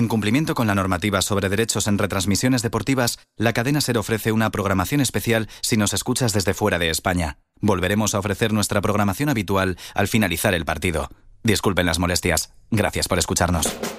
cumplimiento con la normativa sobre derechos en retransmisiones deportivas, la cadena SER ofrece una programación especial si nos escuchas desde fuera de España. Volveremos a ofrecer nuestra programación habitual al finalizar el partido. Disculpen las molestias. Gracias por escucharnos.